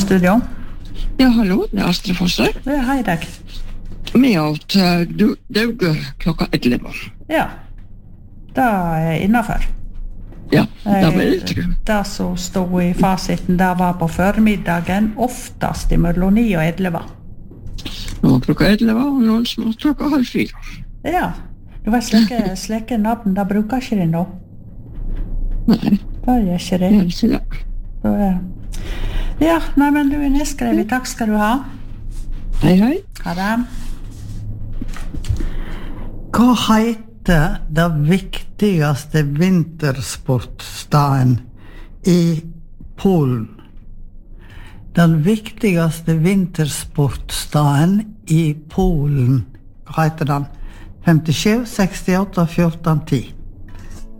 studio? Ja, hallo, det Astrid Fosse. Ja, hei deg. Vi åt dauge klokka 11. Ja, det innenfor. Ja, det var det, tror jeg. Det som stod I fasiten, det var på formiddagen, oftast mellom 9 og 11. Nå klokka 11, og noen som åt klokka 3:30. Ja, du var slike navn, det bruker ikke det nå. Nei, Det gjør ikke det. det er ikke det. Ja, nei, men du nedskrevet. Takk skal du ha. Hei, hei. Ha det. Hva heter det viktigste vintersportstaden I Polen? Den viktigste vintersportstaden I Polen, hva heter den? 57, 68, 14, 10.